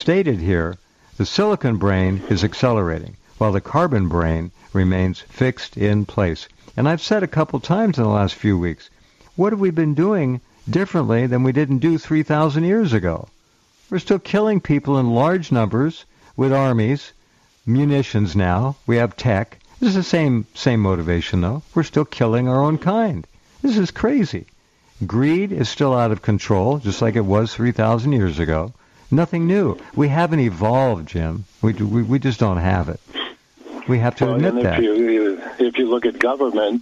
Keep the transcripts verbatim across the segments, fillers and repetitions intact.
stated here, the silicon brain is accelerating, while the carbon brain remains fixed in place. And I've said a couple times in the last few weeks, what have we been doing differently than we didn't do three thousand years ago? We're still killing people in large numbers with armies, munitions now. We have tech. This is the same same motivation, though. We're still killing our own kind. This is crazy. Greed is still out of control, just like it was three thousand years ago. Nothing new. We haven't evolved, Jim. We we, we just don't have it. We have to well, admit and if that. You, if you look at government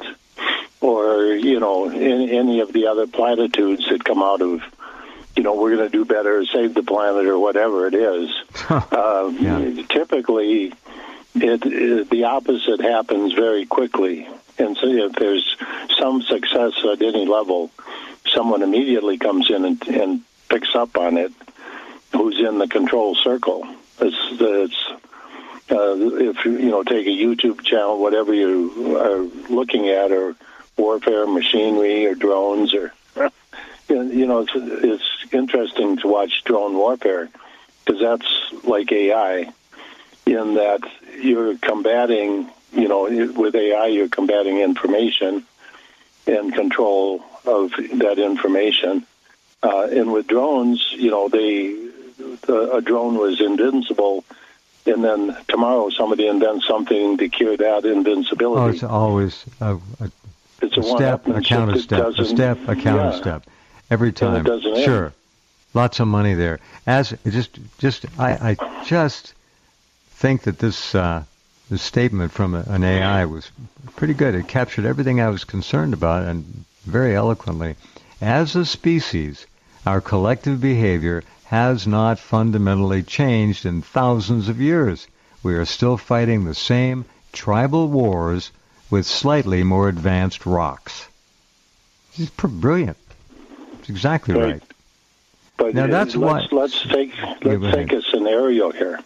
or, you know, in, any of the other platitudes that come out of, you know, we're going to do better, save the planet, or whatever it is, uh, yeah. typically it, it, the opposite happens very quickly. And so if there's some success at any level, someone immediately comes in and, and picks up on it who's in the control circle. It's, it's uh, if you, you know, take a YouTube channel, whatever you are looking at, or warfare machinery or drones, or you know, it's, it's interesting to watch drone warfare because that's like A I in that you're combating, you know, with A I you're combating information and control of that information. Uh, and with drones, you know, they the, a drone was invincible, and then tomorrow somebody invents something to cure that invincibility. Oh, it's always a, a, it's a, a step, a counter step, a step, a counter yeah. step. Every time, and it doesn't sure, end. Lots of money there. As just, just, I, I just think that this uh, this statement from a, an A I was pretty good. It captured everything I was concerned about, and very eloquently. As a species, our collective behavior has not fundamentally changed in thousands of years. We are still fighting the same tribal wars with slightly more advanced rocks. It's brilliant. It's exactly right. right. But now that's let's, why. Let's take let's take a scenario here.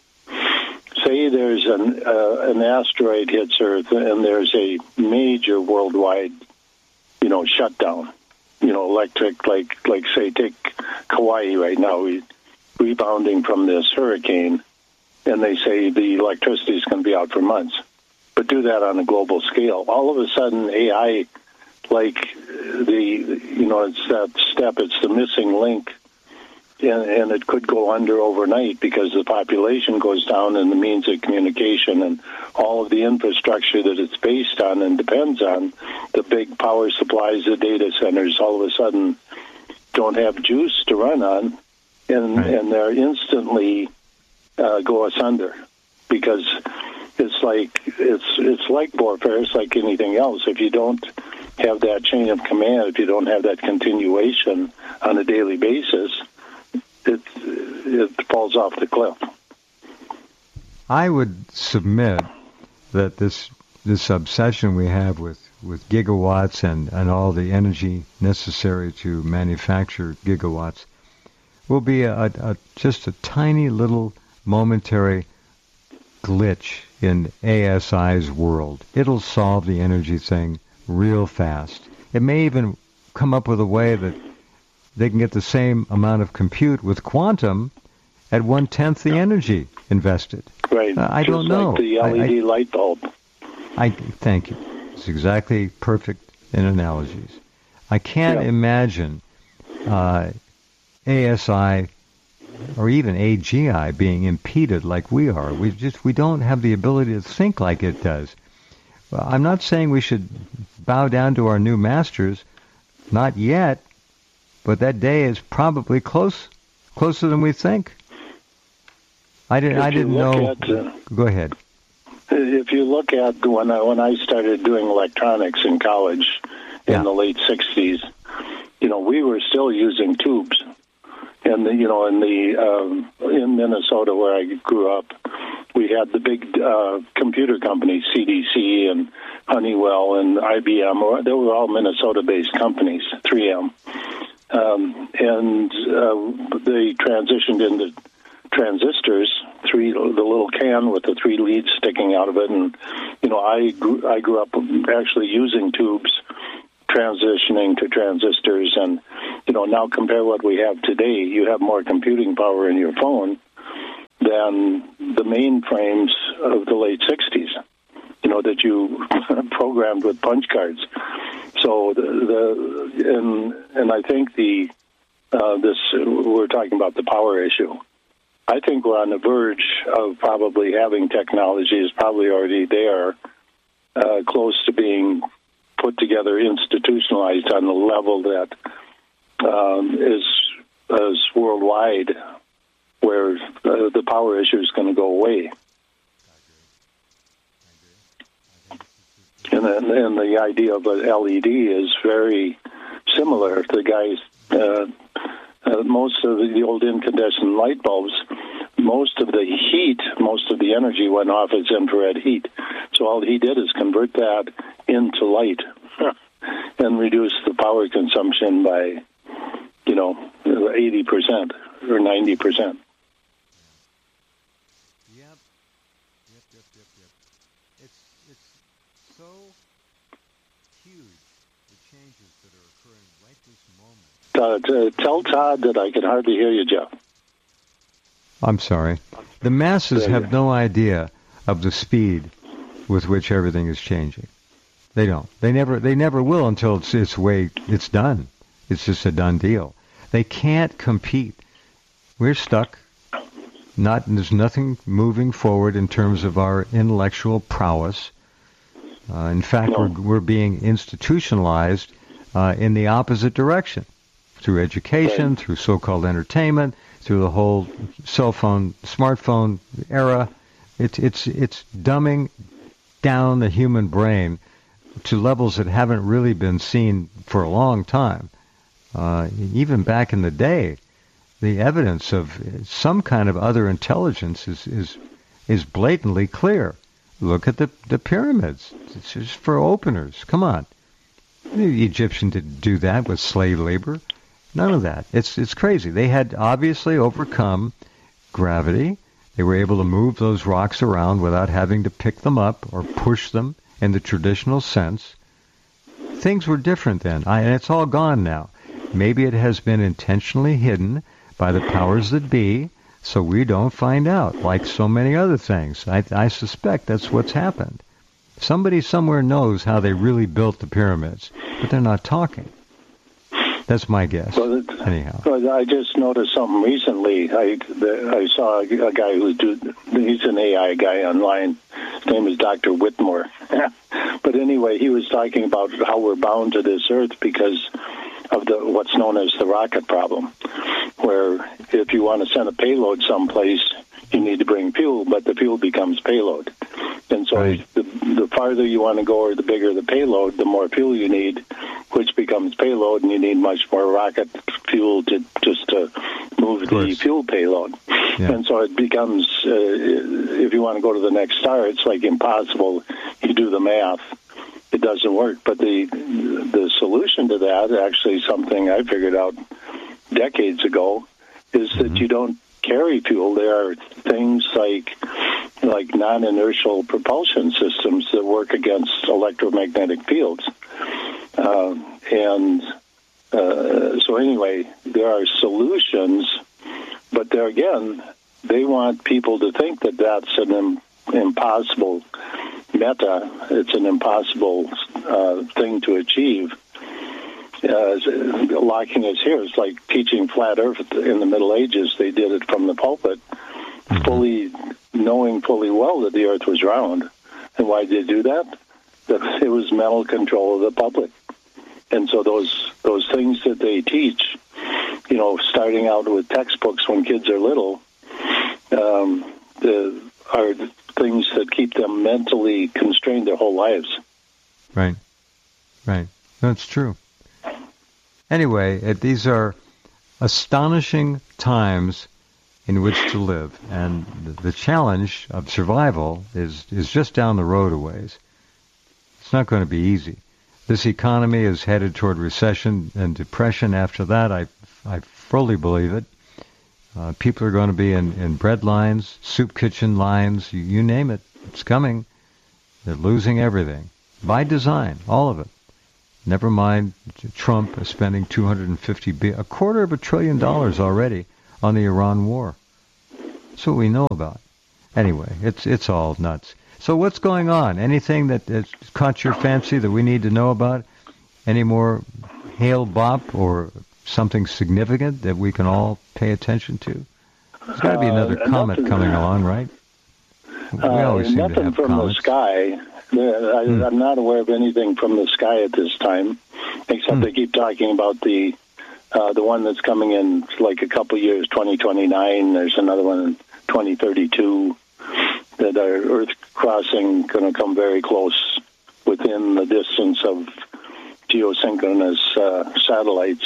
Say there's an uh, an asteroid hits Earth, and there's a major worldwide, you know, shutdown. You know, electric, like like say take Kauai right now, we rebounding from this hurricane, and they say the electricity is going to be out for months. But do that on a global scale. All of a sudden, A I, like the, you know, it's that step, it's the missing link, and, and it could go under overnight because the population goes down and the means of communication and all of the infrastructure that it's based on and depends on, the big power supplies, the data centers, all of a sudden don't have juice to run on, and, right. and they're instantly uh, go asunder because it's like it's it's like warfare. It's like anything else. If you don't have that chain of command, if you don't have that continuation on a daily basis, it it falls off the cliff. I would submit that this this obsession we have with, with gigawatts and, and all the energy necessary to manufacture gigawatts will be a, a just a tiny little momentary glitch in A S I's world. It'll solve the energy thing real fast. It may even come up with a way that they can get the same amount of compute with quantum at one-tenth the energy invested. Right. Uh, I Just don't know. like the L E D I, I, light bulb. I thank you. It's exactly perfect in analogies. I can't yeah. imagine uh, A S I or even A G I being impeded like we are. We just we don't have the ability to think like it does. Well, I'm not saying we should bow down to our new masters, not yet, but that day is probably close, closer than we think. I didn't. If I didn't know. At, uh, Go ahead. If you look at when I when I started doing electronics in college in yeah. the late sixties, you know, we were still using tubes. And the, you know, in the um, in Minnesota where I grew up, we had the big uh, computer companies, C D C and Honeywell and I B M. Or they were all Minnesota-based companies, three M, um, and uh, they transitioned into transistors, three the little can with the three leads sticking out of it, and you know, I grew, I grew up actually using tubes, transitioning to transistors, and you know, now compare what we have today. You have more computing power in your phone, than the mainframes of the late sixties, you know, that you programmed with punch cards. So the, the and and I think the uh, this we're talking about the power issue. I think we're on the verge of probably having technology is probably already there, uh, close to being put together, institutionalized on the level that um, is is worldwide, where uh, the power issue is going to go away. And then, and the idea of an L E D is very similar. The guys, uh, uh, most of the, the old incandescent light bulbs, most of the heat, most of the energy went off as infrared heat. So all he did is convert that into light and reduce the power consumption by, you know, eighty percent or ninety percent. Yep, yep, yep, yep, yep. It's it's so huge, the changes that are occurring right this moment. Uh, tell Todd that I can hardly hear you, Jeff. I'm sorry. The masses have no idea of the speed with which everything is changing. They don't. They never. They never will until it's it's way it's done. It's just a done deal. They can't compete. We're stuck. Not there's nothing moving forward in terms of our intellectual prowess. Uh, in fact, no. we're we're being institutionalized uh, in the opposite direction through education, right. through so-called entertainment, through the whole cell phone, smartphone era. It's it's it's dumbing down the human brain to levels that haven't really been seen for a long time. Uh, even back in the day, the evidence of some kind of other intelligence is is, is blatantly clear. Look at the, the pyramids. It's just for openers. Come on. The Egyptians didn't do that with slave labor. None of that. It's it's crazy. They had obviously overcome gravity. They were able to move those rocks around without having to pick them up or push them in the traditional sense. Things were different then, I, and it's all gone now. Maybe it has been intentionally hidden by the powers that be, so we don't find out, like so many other things. I, I suspect that's what's happened. Somebody somewhere knows how they really built the pyramids, but they're not talking. That's my guess. Well, it, Anyhow, well, I just noticed something recently. I the, I saw a, a guy who's do, he's an A I guy online. His name is Doctor Whitmore. But anyway, he was talking about how we're bound to this Earth because of the what's known as the rocket problem, where if you want to send a payload someplace, you need to bring fuel, but the fuel becomes payload. And so right. the, the farther you want to go or the bigger the payload, the more fuel you need, which becomes payload, and you need much more rocket fuel to just to move the fuel payload. Yeah. And so it becomes, uh, if you want to go to the next star, it's like impossible. You do the math. It doesn't work. But the the solution to that, actually something I figured out decades ago, is that mm-hmm. you don't carry fuel. There are things like like non-inertial propulsion systems that work against electromagnetic fields. Uh, and uh, so anyway, there are solutions, but there again, they want people to think that that's an im- impossible meta. It's an impossible uh, thing to achieve. Uh, locking us here is like teaching flat Earth in the Middle Ages. They did it from the pulpit, mm-hmm. fully knowing fully well that the Earth was round. And why did they do that? That it was mental control of the public. And so those those things that they teach, you know, starting out with textbooks when kids are little, um, the, are things that keep them mentally constrained their whole lives. Right, right. That's true. Anyway, it, these are astonishing times in which to live, and the, the challenge of survival is, is just down the road a ways. It's not going to be easy. This economy is headed toward recession and depression after that. I, I fully believe it. Uh, people are going to be in, in bread lines, soup kitchen lines, you, you name it. It's coming. They're losing everything. By design, all of it. Never mind Trump spending two hundred fifty billion, a quarter of a trillion dollars already on the Iran war. That's what we know about. Anyway, it's it's all nuts. So what's going on? Anything that has caught your fancy that we need to know about? Any more Hale-Bopp or something significant that we can all pay attention to? There's got to be another uh, comet nothing, coming along, right? We always uh, seem nothing to have from comets. the sky. I, hmm. I'm not aware of anything from the sky at this time, except hmm. they keep talking about the uh, the one that's coming in like a couple years, twenty twenty-nine. There's another one in twenty thirty-two that are Earth crossing, going to come very close within the distance of geosynchronous uh, satellites.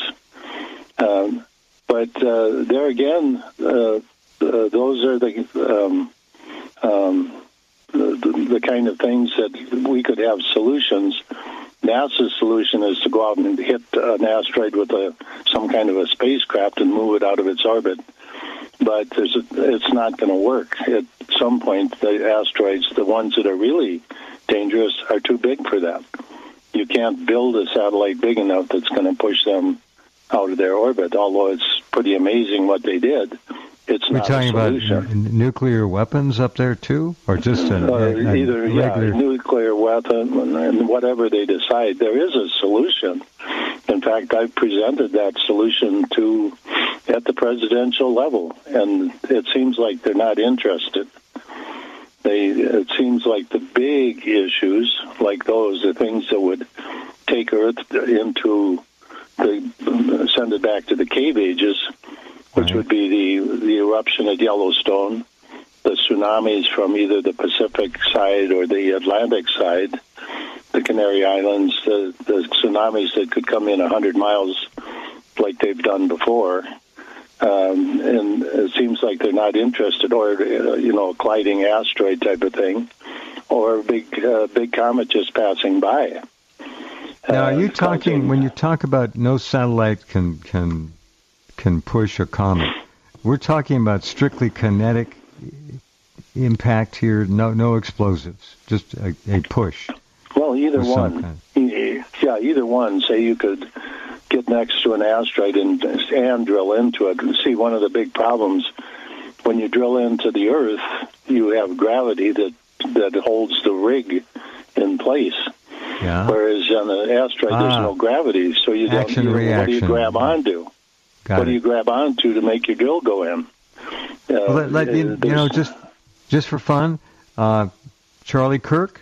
Um, but uh, there again, uh, uh, those are the, um, um, the the kind of things that we could have solutions. NASA's solution is to go out and hit an asteroid with a, some kind of a spacecraft and move it out of its orbit. But there's a, it's not going to work. At some point, the asteroids, the ones that are really dangerous, are too big for that. You can't build a satellite big enough that's going to push them out of their orbit, although it's pretty amazing what they did. It's We're not talking a solution. about n- nuclear weapons up there, too? Or just a, uh, a, a either regular... yeah, nuclear weapon and, and whatever they decide. There is a solution. In fact, I've presented that solution to at the presidential level, and it seems like they're not interested. They it seems like the big issues, like those, the things that would take Earth into the send it back to the cave ages, which right. would be the the eruption at Yellowstone, the tsunamis from either the Pacific side or the Atlantic side, the Canary Islands, the, the tsunamis that could come in one hundred miles like they've done before. Um, and it seems like they're not interested, or, uh, you know, a colliding asteroid type of thing, or a big, uh, big comet just passing by. Now, are you uh, talking, causing, when you talk about no satellite can can can push a comet, we're talking about strictly kinetic impact here, no no explosives, just a, a push. Well, either one. Kind. Yeah, either one. Say you could get next to an asteroid and, and drill into it. And see, one of the big problems, when you drill into the Earth, you have gravity that, that holds the rig in place. Yeah. Whereas on an asteroid, ah. there's no gravity, so you don't. Action, you, reaction. What do you grab onto? Got what it. do you grab onto to make your drill go in? Uh, well, let, let, you, you know, just just for fun, uh, Charlie Kirk.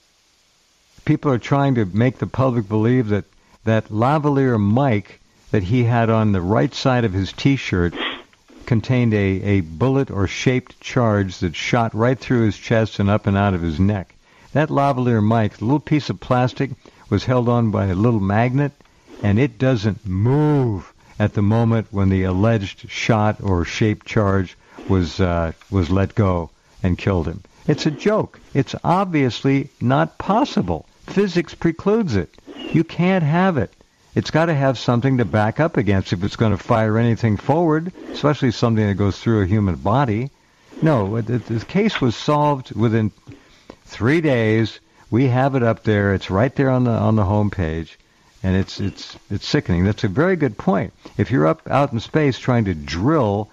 People are trying to make the public believe that that lavalier mic that he had on the right side of his T-shirt contained a, a bullet or shaped charge that shot right through his chest and up and out of his neck. That lavalier mic, the little piece of plastic, was held on by a little magnet, and it doesn't move at the moment when the alleged shot or shaped charge was uh, was let go and killed him. It's a joke. It's obviously not possible. Physics precludes it. You can't have it. It's got to have something to back up against if it's going to fire anything forward, especially something that goes through a human body. No, the, the case was solved within three days. We have it up there. It's right there on the on the home page, and it's it's it's sickening. That's a very good point. If you're up out in space trying to drill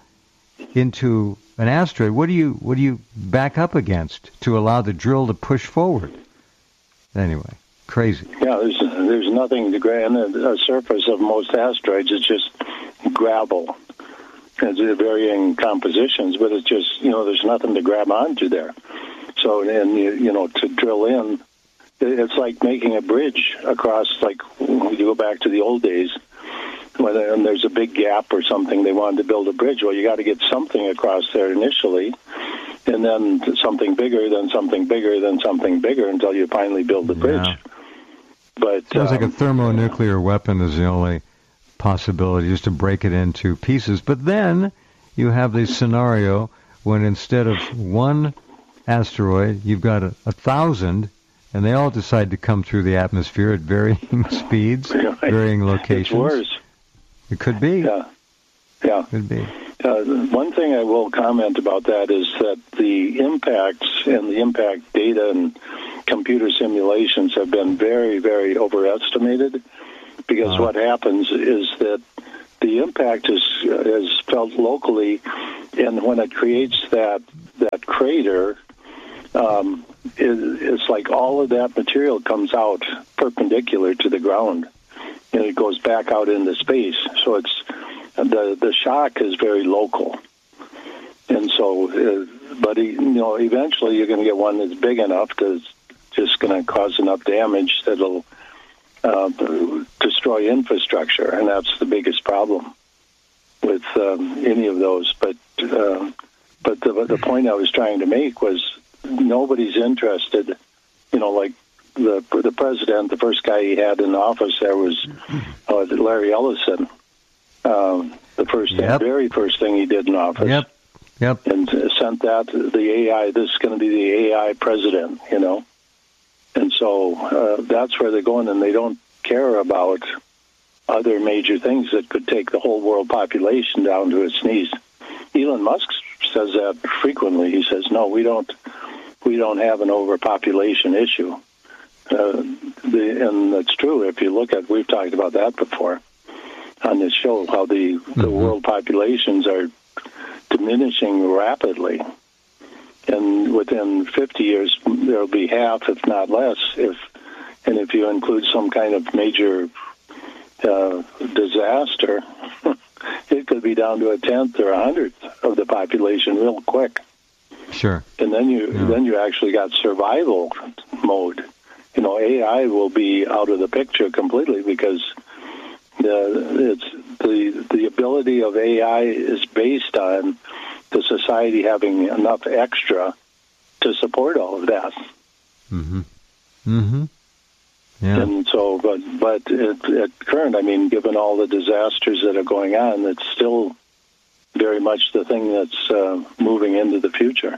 into an asteroid, what do you what do you back up against to allow the drill to push forward? Anyway, crazy. Yeah, there's there's nothing to grab. The surface of most asteroids is just gravel. It's varying compositions, but it's just, you know, there's nothing to grab onto there. So, and you, you know, to drill in, it's like making a bridge across. Like when you go back to the old days, when and there's a big gap or something, they wanted to build a bridge. Well, you got to get something across there initially. And then something bigger, then something bigger, then something bigger until you finally build the bridge. Yeah. But sounds um, like a thermonuclear weapon is the only possibility, just to break it into pieces. But then you have this scenario when instead of one asteroid, you've got a, a thousand, and they all decide to come through the atmosphere at varying speeds, right. varying locations. It's worse. It could be. Yeah. Yeah. Could be. Uh, one thing I will comment about that is that the impacts and the impact data and computer simulations have been very, very overestimated, because uh-huh. what happens is that the impact is, is felt locally and when it creates that that crater, um, it, it's like all of that material comes out perpendicular to the ground, and it goes back out into space. So it's the the shock is very local, and so, uh, but you know, eventually you're going to get one that's big enough to just going to cause enough damage that'll uh, destroy infrastructure, and that's the biggest problem with um, any of those. But uh, but the the point I was trying to make was nobody's interested. You know, like the the president, the first guy he had in office there was uh, Larry Ellison. Um, the first, yep. the very first thing he did in office. Yep. Yep. And sent that the A I. This is going to be the A I president. You know. And so uh, that's where they're going, and they don't care about other major things that could take the whole world population down to its knees. Elon Musk says that frequently. He says, "No, we don't. We don't have an overpopulation issue," uh, the, and that's true. If you look at, we've talked about that before on this show, how the mm-hmm. the world populations are diminishing rapidly. And within fifty years, there'll be half, if not less. If and if you include some kind of major uh, disaster, it could be down to a tenth or a hundredth of the population real quick. Sure. And then you yeah. then you actually got survival mode. You know, A I will be out of the picture completely because the it's the the ability of A I is based on the society having enough extra to support all of that. Mm-hmm. Mm-hmm. Yeah. And so, but but at, at current, I mean, given all the disasters that are going on, it's still very much the thing that's uh, moving into the future.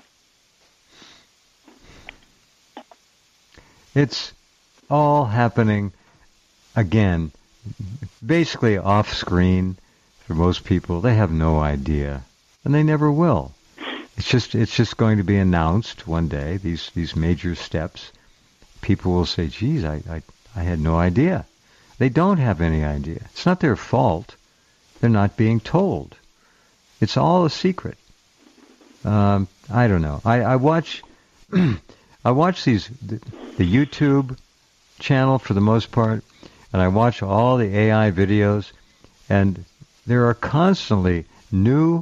It's all happening, again, basically off-screen for most people. They have no idea. And they never will. It's just it's just going to be announced one day, these these major steps. People will say, geez, I, I, I had no idea. They don't have any idea. It's not their fault. They're not being told. It's all a secret. Um, I don't know. I, I watch I watch these the, the YouTube channel for the most part, and I watch all the A I videos, and there are constantly new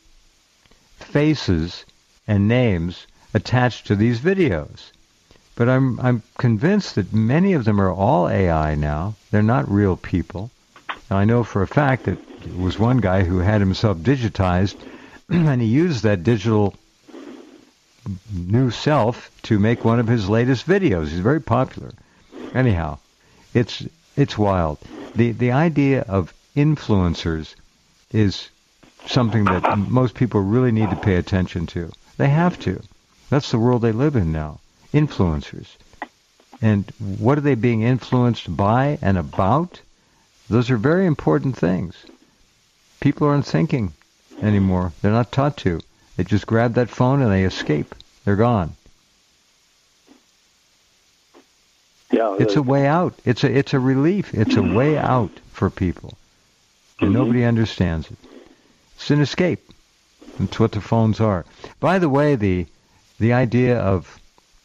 faces and names attached to these videos. But I'm I'm convinced that many of them are all A I now. They're not real people. And I know for a fact that there was one guy who had himself digitized, and he used that digital new self to make one of his latest videos. He's very popular. Anyhow, it's it's wild. The the idea of influencers is something that most people really need to pay attention to. They have to. That's the world they live in now. Influencers. And what are they being influenced by and about? Those are very important things. People aren't thinking anymore. They're not taught to. They just grab that phone and they escape. They're gone. Yeah, it's a way out. It's a it's a relief. It's a way out for people. And mm-hmm. nobody understands it. It's an escape. That's what the phones are. By the way, the the idea of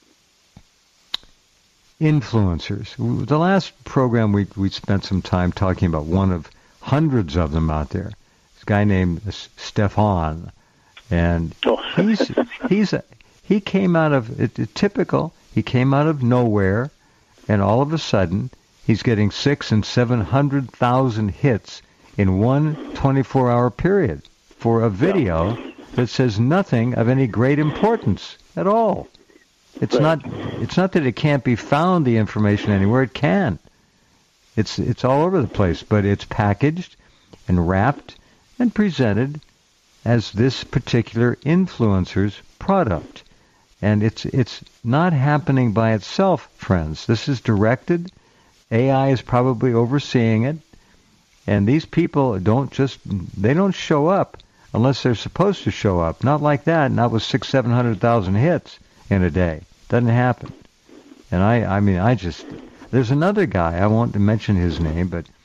influencers. The last program we we spent some time talking about one of hundreds of them out there. This guy named Stefan, and oh. he's he's a, he came out of it, it, typical. He came out of nowhere, and all of a sudden he's getting six and seven hundred thousand hits in one twenty-four hour period for a video yeah. that says nothing of any great importance at all. It's right. not it's not that it can't be found, the information, anywhere. It can. It's it's all over the place, but it's packaged and wrapped and presented as this particular influencer's product. And it's it's not happening by itself, friends. This is directed. A I is probably overseeing it. And these people don't just, they don't show up unless they're supposed to show up. Not like that, not with six, seven hundred thousand hits in a day. Doesn't happen. And I, I mean, I just, there's another guy, I won't mention his name, but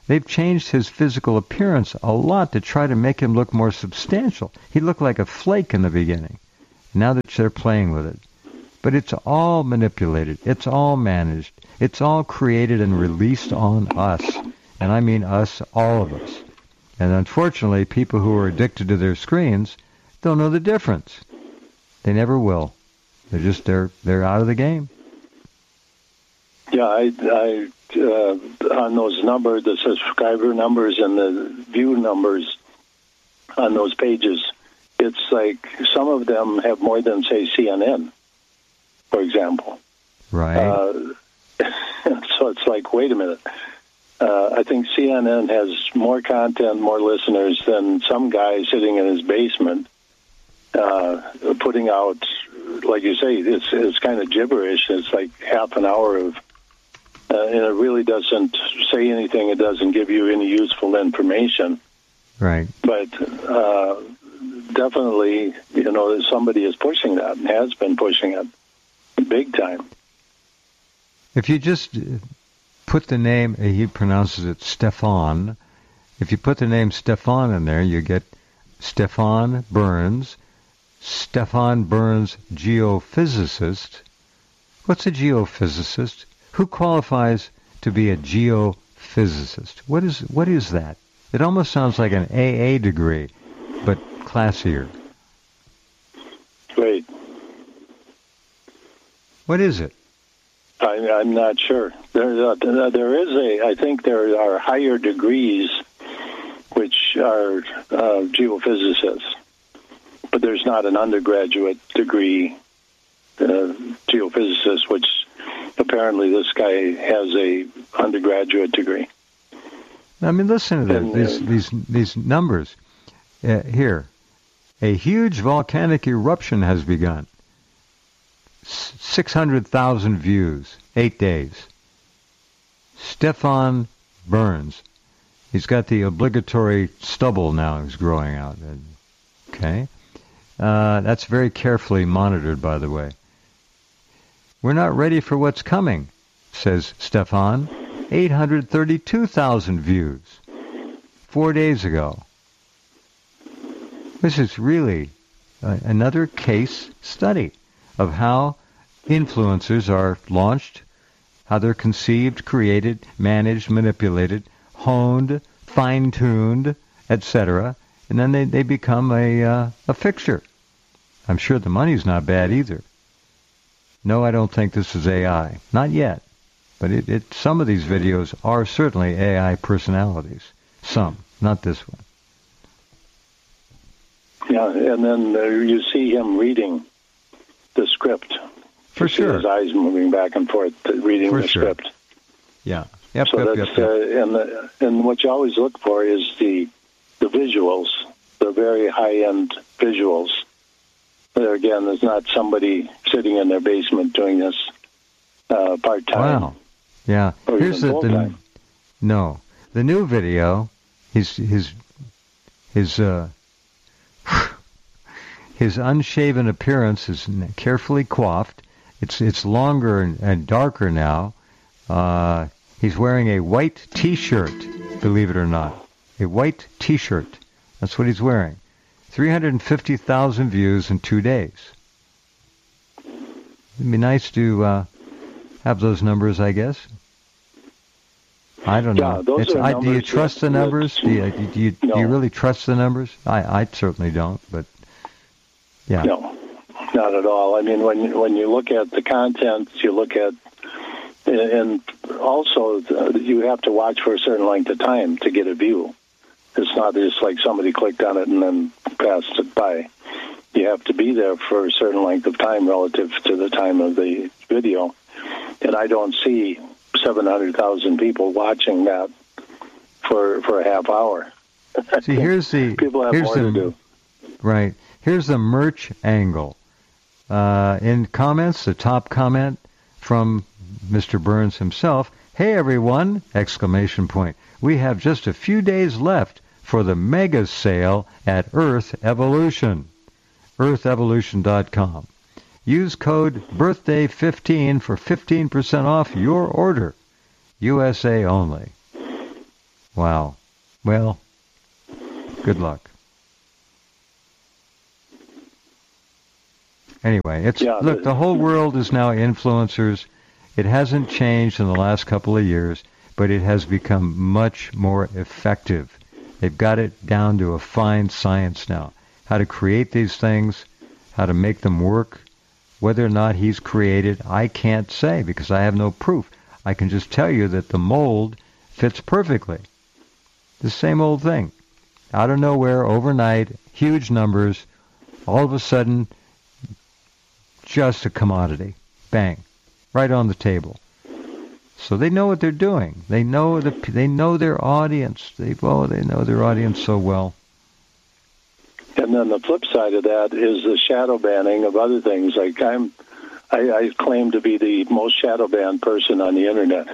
They've changed his physical appearance a lot to try to make him look more substantial. He looked like a flake in the beginning. Now that they're playing with it. But it's all manipulated. It's all managed. It's all created and released on us. And I mean us, all of us. And unfortunately, people who are addicted to their screens don't know the difference. They never will. They're just, they're, they're out of the game. Yeah, I, I uh, on those numbers, the subscriber numbers and the view numbers on those pages, it's like some of them have more than, say, C N N, for example. Right. Uh, so it's like, wait a minute. Uh, I think C N N has more content, more listeners than some guy sitting in his basement uh, putting out, like you say, it's, it's kind of gibberish. It's like half an hour of, uh, and it really doesn't say anything. It doesn't give you any useful information. Right. But uh, definitely, you know, somebody is pushing that and has been pushing it big time. If you just put the name, he pronounces it Stefan. If you put the name Stefan in there, you get Stefan Burns, Stefan Burns, geophysicist. What's a geophysicist? Who qualifies to be a geophysicist? What is what is that? It almost sounds like an A A degree, but classier. Great. What is it? I, I'm not sure. There, uh, there is a. I think there are higher degrees, which are uh, geophysicists, but there's not an undergraduate degree uh, geophysicist, which apparently this guy has a undergraduate degree. I mean, listen to And, this, uh, these these these numbers. Uh, here, a huge volcanic eruption has begun. six hundred thousand views, eight days. Stefan Burns. He's got the obligatory stubble now he's growing out. Okay. Uh, that's very carefully monitored, by the way. We're not ready for what's coming, says Stefan. eight hundred thirty-two thousand views four days ago. This is really uh, another case study of how influencers are launched, how they're conceived, created, managed, manipulated, honed, fine-tuned, et cetera, and then they, they become a uh, a fixture. I'm sure the money's not bad either. No, I don't think this is A I. Not yet. But it, it some of these videos are certainly A I personalities. Some, not this one. Yeah, and then uh, you see him reading the script. For you sure. See his eyes moving back and forth, uh, reading For the sure. script. Yeah. Yep, So yep, that's yep, yep. Uh, and the, and what you always look for is the the visuals, the very high end visuals. There again, there's not somebody sitting in their basement doing this uh, part time. Wow. Yeah. Or Here's even the, the full-time. no. The new video, his his his uh his unshaven appearance is carefully coiffed. It's it's longer and, and darker now. Uh, he's wearing a white T-shirt, believe it or not, a white T-shirt. That's what he's wearing. three hundred fifty thousand views in two days. It'd be nice to uh, have those numbers, I guess. I don't Yeah, know. those It's, are I, do you numbers trust that- the numbers? that- Do you, do you, No. do you really trust the numbers? I, I certainly don't, but yeah. No, not at all. I mean, when when you look at the content, you look at, and also uh, you have to watch for a certain length of time to get a view. It's not just like somebody clicked on it and then passed it by. You have to be there for a certain length of time relative to the time of the video. And I don't see seven hundred thousand people watching that for for a half hour. See, here's the People have here's more the, to do. Right. Here's the merch angle. Uh, in comments, the top comment from Mister Burns himself, "Hey everyone!" Exclamation point. We have just a few days left for the mega sale at Earth Evolution. earth evolution dot com. Use code birthday fifteen for fifteen percent off your order. U S A only. Wow. Well, good luck. Anyway, it's yeah, look, the whole world is now influencers. It hasn't changed in the last couple of years, but it has become much more effective. They've got it down to a fine science now. How to create these things, how to make them work. Whether or not he's created, I can't say because I have no proof. I can just tell you that the mold fits perfectly. The same old thing. Out of nowhere, overnight, huge numbers, all of a sudden, just a commodity. Bang. Right on the table. So they know what they're doing. They know the they know their audience. They oh they know their audience so well. And then the flip side of that is the shadow banning of other things. Like I'm, I, I claim to be the most shadow banned person on the internet.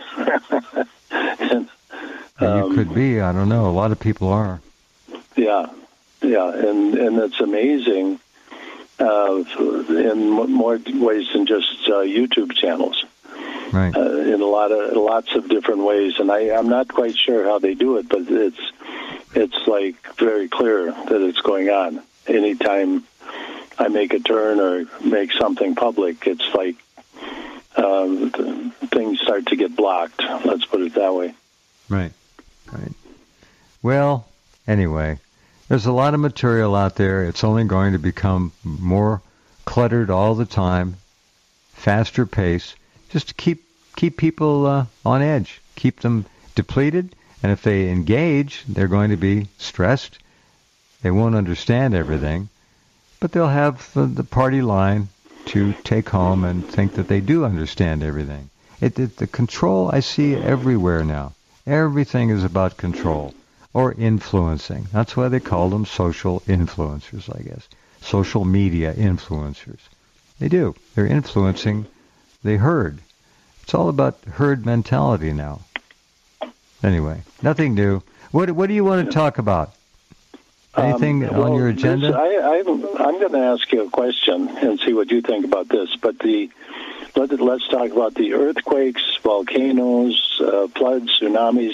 and, um, you could be. I don't know. A lot of people are. Yeah, yeah, and and it's amazing uh, in more ways than just uh, YouTube channels. Right. Uh, in a lot of lots of different ways, and I, I'm not quite sure how they do it, but it's it's like very clear that it's going on. Anytime I make a turn or make something public, it's like um, things start to get blocked. Let's put it that way. Right. Right. Well, anyway, there's a lot of material out there. It's only going to become more cluttered all the time, faster pace. Just to keep keep people uh, on edge, keep them depleted, and if they engage, they're going to be stressed. They won't understand everything, but they'll have the, the party line to take home and think that they do understand everything. It, it, the control I see everywhere now. Everything is about control or influencing. That's why they call them social influencers, I guess. Social media influencers. They do. They're influencing the herd. It's all about herd mentality now. Anyway, nothing new. What What do you want to talk about? Anything um, well, on your agenda? This, I, I'm, I'm going to ask you a question and see what you think about this. But the let, let's talk about the earthquakes, volcanoes, uh, floods, tsunamis,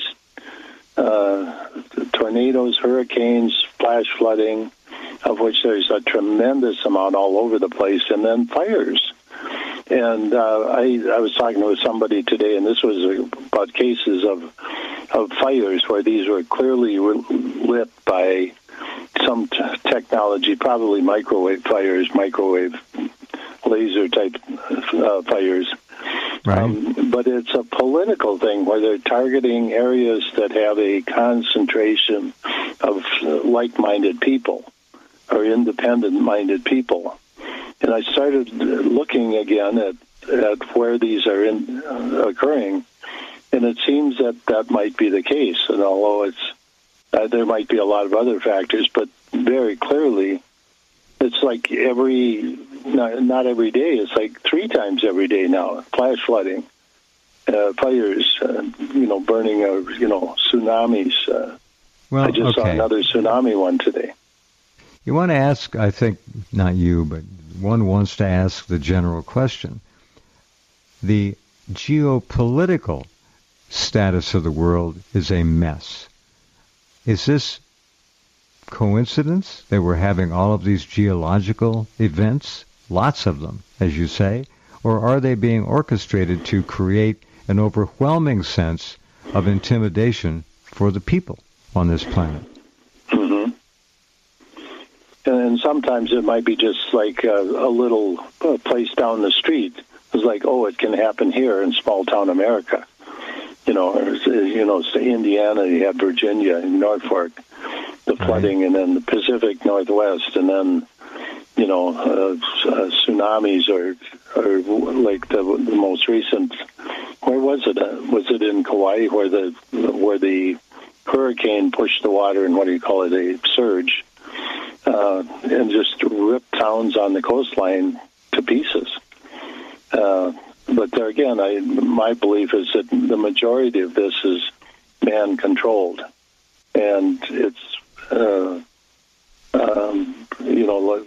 uh, tornadoes, hurricanes, flash flooding, of which there's a tremendous amount all over the place, and then fires. And uh, I, I was talking with somebody today, and this was about cases of of fires where these were clearly lit by some t- technology, probably microwave fires, microwave laser type uh, fires. Right. Um, but it's a political thing where they're targeting areas that have a concentration of like-minded people or independent-minded people. And I started looking again at, at where these are in, uh, occurring, and it seems that that might be the case. And although it's uh, there might be a lot of other factors, but very clearly, it's like every not, not every day. It's like three times every day now. Flash flooding, uh, fires, uh, you know, burning of you know tsunamis. Uh, well, I just okay. saw another tsunami one today. You want to ask, I think, not you, but one wants to ask the general question. The geopolitical status of the world is a mess. Is this coincidence that we're having all of these geological events, lots of them, as you say, or are they being orchestrated to create an overwhelming sense of intimidation for the people on this planet? Mm-hmm. And sometimes it might be just like a, a little uh, place down the street. It's like, oh, it can happen here in small town America. You know, or, you know, Indiana, you have Virginia and Norfolk, the flooding, right. And then the Pacific Northwest, and then, you know, uh, uh, tsunamis or, or like the, the most recent. Where was it? Uh, was it in Kauai where the where the hurricane pushed the water and what do you call it, a surge? Uh, and just rip towns on the coastline to pieces. Uh, but there again, I, my belief is that the majority of this is man-controlled. And it's, uh, um, you know, like,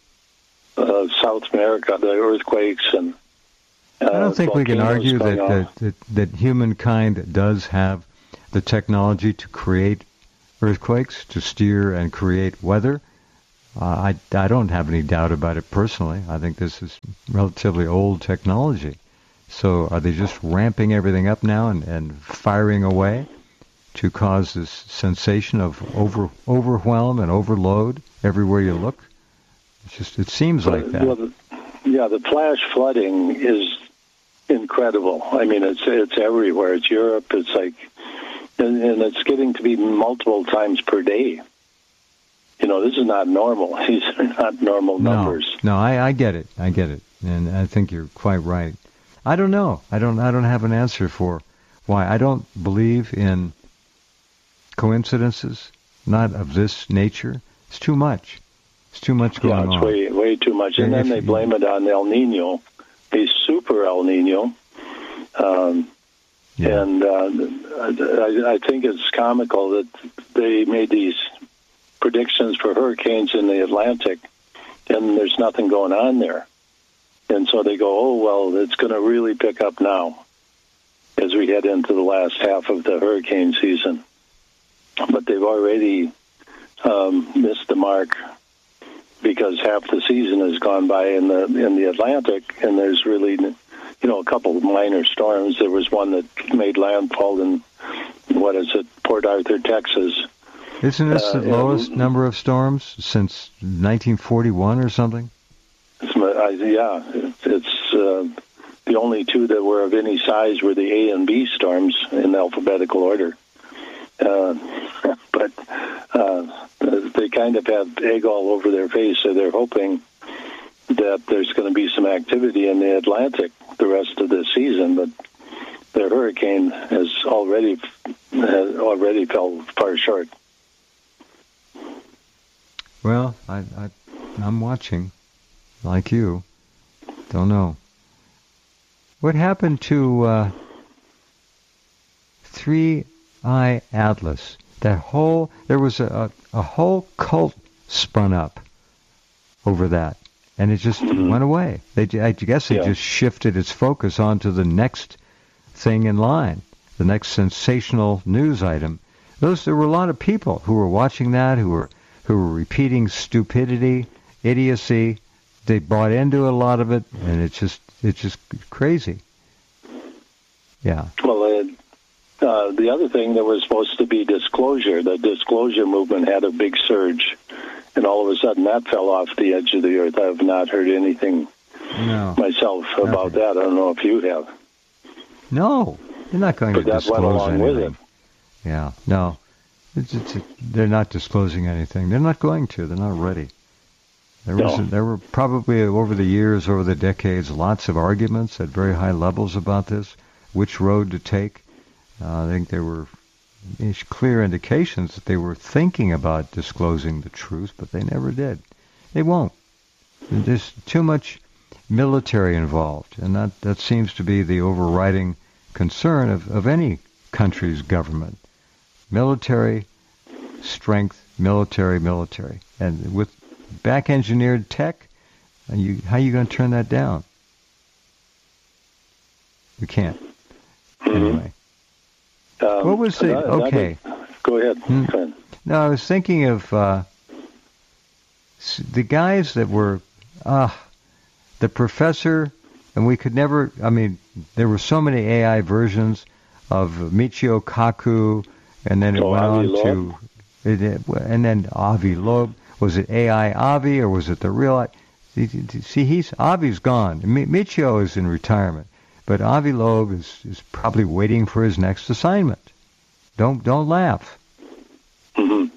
uh, South America, the earthquakes and uh, I don't think we can argue that, that, that, that humankind does have the technology to create earthquakes, to steer and create weather. Uh, I, I don't have any doubt about it personally. I think this is relatively old technology. So are they just ramping everything up now and, and firing away to cause this sensation of over overwhelm and overload everywhere you look? It's just, it seems like that. Well, the, yeah, the flash flooding is incredible. I mean, it's it's everywhere. It's Europe. It's like, and, and it's getting to be multiple times per day. You know, this is not normal. These are not normal numbers. No, no, I, I get it. I get it, and I think you're quite right. I don't know. I don't. I don't have an answer for why. I don't believe in coincidences, not of this nature. It's too much. It's too much going on. Yeah, it's on. way way too much. And, and then if, they blame it on El Nino, a super El Nino. Um, yeah. And uh, I, I think it's comical that they made these predictions for hurricanes in the Atlantic, and there's nothing going on there. And so they go, oh, well, it's going to really pick up now as we head into the last half of the hurricane season. But they've already um, missed the mark because half the season has gone by in the in the Atlantic, and there's really, you know, a couple of minor storms. There was one that made landfall in, what is it, Port Arthur, Texas. Isn't this the uh, lowest and, number of storms since nineteen forty-one or something? It's, uh, yeah, it's uh, the only two that were of any size were the A and B storms in alphabetical order. Uh, but uh, they kind of have egg all over their face, so they're hoping that there's going to be some activity in the Atlantic the rest of the season. But their hurricane has already has already fell far short. Well, I, I, I'm watching, like you. Don't know. What happened to uh, Three Eye Atlas? That whole there was a, a, a whole cult spun up over that, and it just mm-hmm. went away. They, I guess, it yeah. just shifted its focus onto the next thing in line, the next sensational news item. Those there were a lot of people who were watching that, who were. who were repeating stupidity, idiocy. They bought into a lot of it, and it's just it's just crazy. Yeah. Well, uh, uh, the other thing that was supposed to be disclosure, the disclosure movement had a big surge, and all of a sudden that fell off the edge of the earth. I have not heard anything no, myself nothing. about that. I don't know if you have. No, you're not going but to that disclose went along anything. with it. Yeah, no. It's, it's, it, they're not disclosing anything. They're not going to. They're not ready. There was no. there were probably over the years, over the decades, lots of arguments at very high levels about this, which road to take. Uh, I think there were clear indications that they were thinking about disclosing the truth, but they never did. They won't. There's too much military involved, and that, that seems to be the overriding concern of, of any country's government. Military strength, military, military. And with back-engineered tech, you, how are you going to turn that down? You can't. Mm-hmm. Anyway. Um, what was the... Another, okay. Go ahead. Hmm. Go ahead. No, I was thinking of uh, the guys that were... Uh, the professor, and we could never... I mean, there were so many A I versions of Michio Kaku, and then it oh, went Avi on Loeb. to, it, it, and then Avi Loeb. Was it A I Avi or was it the real? See, he's Avi's gone. Michio is in retirement, but Avi Loeb is, is probably waiting for his next assignment. Don't don't laugh. Mm-hmm.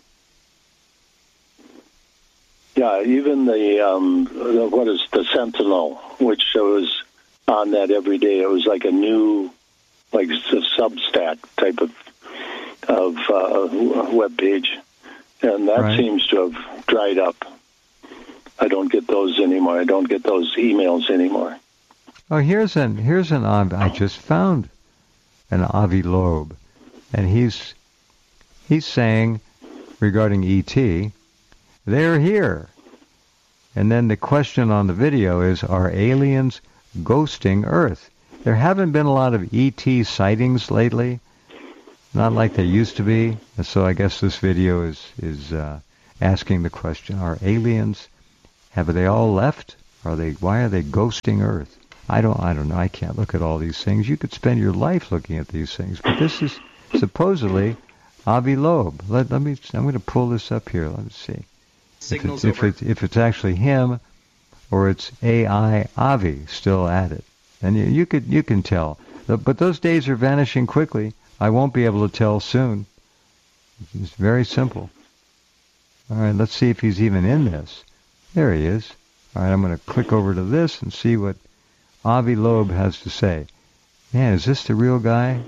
Yeah, even the um, what is the Sentinel, which shows on that every day. It was like a new, like a Substack type of. of uh, web page, and that right. seems to have dried up. I don't get those anymore. I don't get those emails anymore. Oh, here's an here's an I just found an Avi Loeb, and he's he's saying regarding E T, they're here, and then the question on the video is, are aliens ghosting Earth? There haven't been a lot of E T sightings lately. not like they used to be. So I guess this video is is uh, asking the question: are aliens? Have they all left? Are they? Why are they ghosting Earth? I don't. I don't know. I can't look at all these things. You could spend your life looking at these things, but this is supposedly Avi Loeb. Let, let me. I'm going to pull this up here. Let me see. Signals if, it's, if, it's, if it's actually him, or it's A I Avi still at it, and you, you could you can tell. But those days are vanishing quickly. I won't be able to tell soon. It's very simple. All right, let's see if he's even in this. There he is. All right, I'm going to click over to this and see what Avi Loeb has to say. Man, is this the real guy?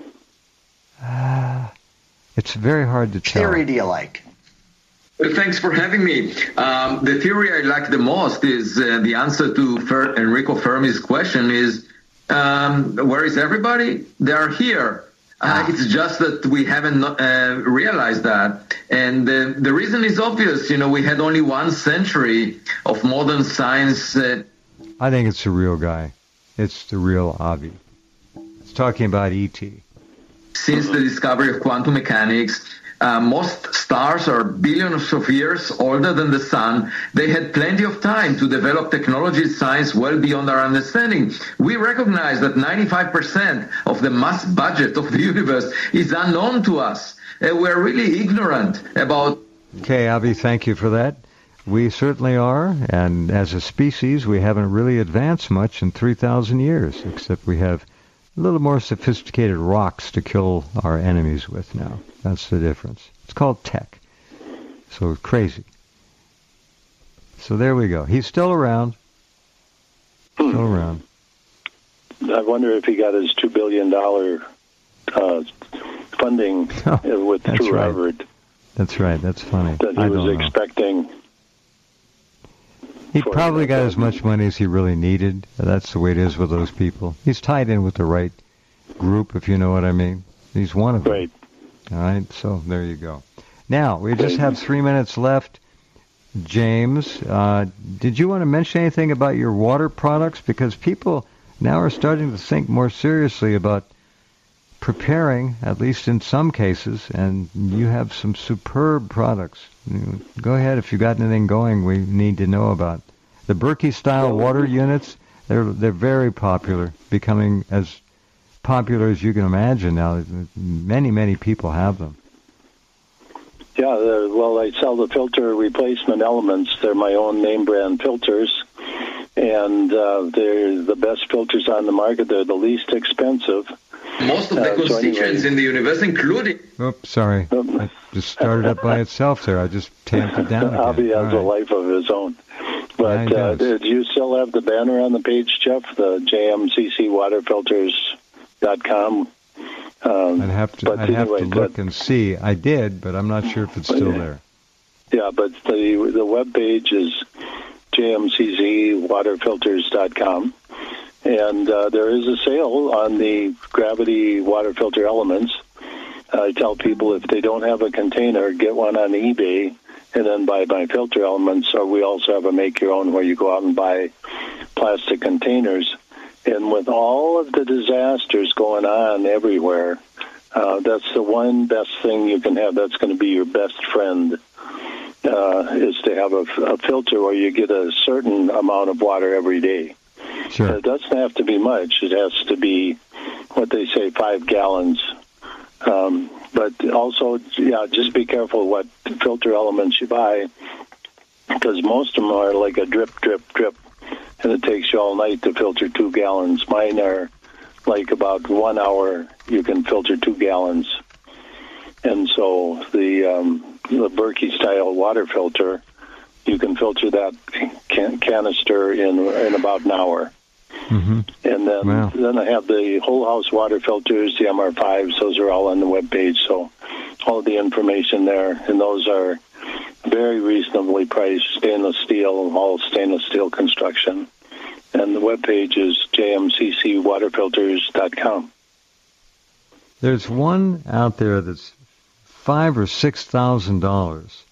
Ah, it's very hard to tell. What theory do you like? Thanks for having me. Um, the theory I like the most is uh, the answer to Fer- Enrico Fermi's question is, um, where is everybody? They are here. Uh, it's just that we haven't uh, realized that. And uh, the reason is obvious. You know, we had only one century of modern science. Uh, I think it's the real guy. It's the real Avi. It's talking about E T Since the discovery of quantum mechanics, uh, most stars are billions of years older than the sun. They had plenty of time to develop technology science well beyond our understanding. We recognize that ninety-five percent of the mass budget of the universe is unknown to us. Uh, we're really ignorant about... Okay, Avi, thank you for that. We certainly are, and as a species, we haven't really advanced much in three thousand years, except we have a little more sophisticated rocks to kill our enemies with now. That's the difference. It's called tech. So it's crazy. So there we go. He's still around. Still around. I wonder if he got his two billion dollars uh, funding oh, with that's through right. Harvard. That's right. That's funny. That he I was don't know. expecting. He probably got as much money as he really needed. That's the way it is with those people. He's tied in with the right group, if you know what I mean. He's one of them. Right. All right, so there you go. Now, we just have three minutes left. James, uh, did you want to mention anything about your water products? Because people now are starting to think more seriously about preparing, at least in some cases, and you have some superb products. Go ahead, if you've got anything going we need to know about. The Berkey-style water units, they're they're very popular, becoming as popular as you can imagine now. Many, many people have them. Yeah, uh, well, I sell the filter replacement elements. They're my own name brand filters, and uh, they're the best filters on the market. They're the least expensive. Most of the Uh, so constituents anyway. in the universe, including... Oops, sorry. It just started up by itself there. I just tamped it down again. Avi has All a right. life of his own. But Yeah, uh, he does. do you still have the banner on the page, Jeff? The J M C C water filters dot com. Um, I'd have to, but I'd have to anyway, look but- and see. I did, but I'm not sure if it's still there. Yeah, but the the web page is J M C C water filters dot com, and uh, there is a sale on the gravity water filter elements. I tell people if they don't have a container, get one on eBay, and then buy my filter elements. Or we also have a make your own where you go out and buy plastic containers. And with all of the disasters going on everywhere, uh, that's the one best thing you can have. That's going to be your best friend. Uh, is to have a, a filter where you get a certain amount of water every day. Sure. It doesn't have to be much. It has to be what they say, five gallons. Um, but also, yeah, just be careful what filter elements you buy, because most of them are like a drip, drip, drip, and it takes you all night to filter two gallons. Mine are like about one hour you can filter two gallons. And so the um, the Berkey-style water filter, you can filter that can- canister in in about an hour. Mm-hmm. And then Wow. then I have the whole house water filters, the M R fives. Those are all on the web page. So all the information there, and those are very reasonably priced, stainless steel, all stainless steel construction. And the web page is J M C C water filters dot com. There's one out there that's five or six thousand dollars,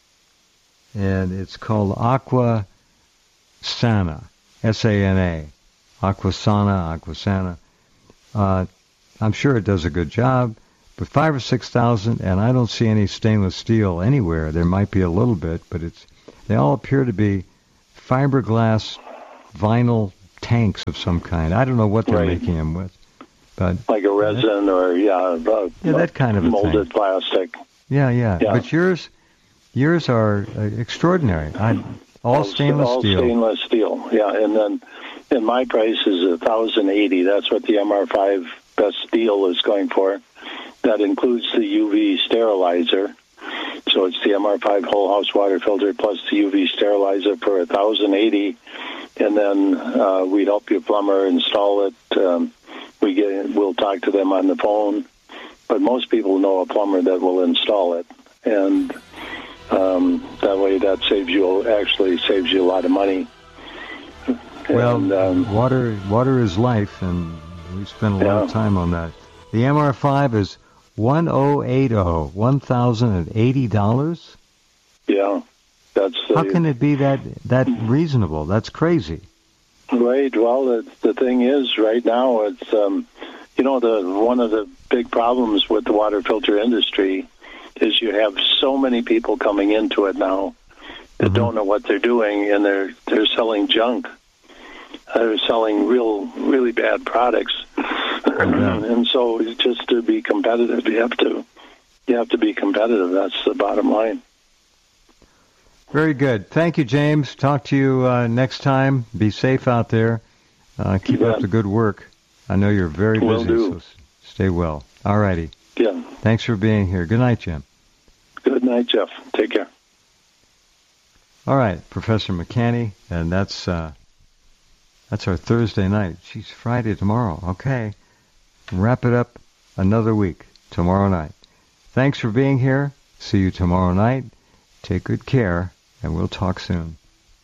and it's called Aqua Sana, S A N A, Aquasana, Aquasana. Uh, I'm sure it does a good job, But five or six thousand, and I don't see any stainless steel anywhere. There might be a little bit, but it's they all appear to be fiberglass vinyl tanks of some kind. I don't know what they're right. making them with. But like a resin or, yeah, uh, yeah that kind of a molded thing. plastic. Yeah, yeah, yeah. But yours yours are uh, extraordinary. I, all, all stainless all steel. All stainless steel, yeah. And then and my price is one thousand eighty. That's what the M R five Best Deal is going for. That includes the U V sterilizer. So it's the M R five whole house water filter plus the U V sterilizer for one thousand eighty. And then uh, we'd help your plumber install it. Um, we get, we'll talk to them on the phone. But most people know a plumber that will install it. And um, that way that saves you, actually saves you a lot of money. Well, and, um, water water is life, and we spend a lot yeah. of time on that. The M R five is one thousand eighty, one thousand eighty dollars? Yeah. That's the, How can it be that that reasonable? That's crazy. Right. Well, the, the thing is, right now, it's um, you know, the one of the big problems with the water filter industry is you have so many people coming into it now that mm-hmm. don't know what they're doing, and they're they're selling junk. They're selling real, really bad products, mm-hmm. and so just to be competitive, you have to you have to be competitive. That's the bottom line. Very good. Thank you, James. Talk to you uh, next time. Be safe out there. Uh, keep yeah. up the good work. I know you're very busy, Will do. so stay well. All righty. Yeah. Thanks for being here. Good night, Jim. Good night, Jeff. Take care. All right, Professor McCanny, and that's uh, that's our Thursday night. She's Friday tomorrow. Okay. Wrap it up another week tomorrow night. Thanks for being here. See you tomorrow night. Take good care, and we'll talk soon.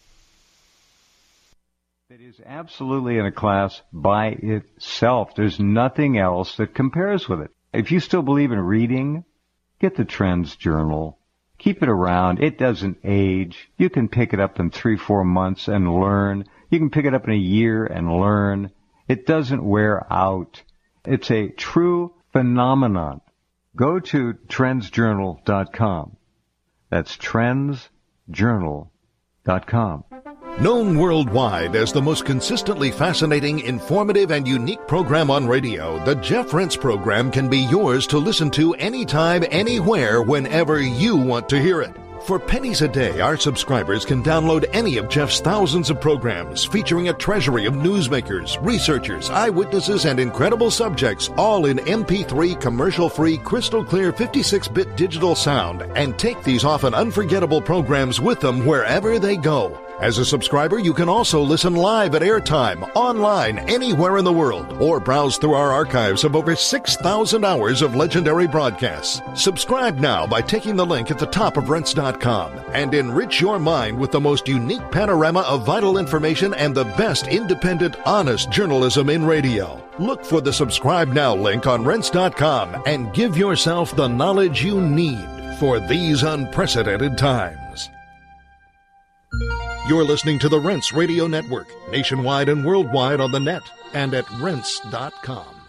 It is absolutely in a class by itself. There's nothing else that compares with it. If you still believe in reading, get the Trends Journal. Keep it around. It doesn't age. You can pick it up in three, four months and learn. You can pick it up in a year and learn. It doesn't wear out. It's a true phenomenon. Go to trends journal dot com. That's trends journal dot com. Known worldwide as the most consistently fascinating, informative, and unique program on radio, the Jeff Rense program can be yours to listen to anytime, anywhere, whenever you want to hear it. For pennies a day, our subscribers can download any of Jeff's thousands of programs featuring a treasury of newsmakers, researchers, eyewitnesses, and incredible subjects, all in M P three commercial-free, crystal-clear fifty-six bit digital sound, and take these often unforgettable programs with them wherever they go. As a subscriber, you can also listen live at airtime, online, anywhere in the world, or browse through our archives of over six thousand hours of legendary broadcasts. Subscribe now by taking the link at the top of rense dot com and enrich your mind with the most unique panorama of vital information and the best independent, honest journalism in radio. Look for the Subscribe Now link on rense dot com and give yourself the knowledge you need for these unprecedented times. You're listening to the Rense Radio Network, nationwide and worldwide on the net and at rense dot com.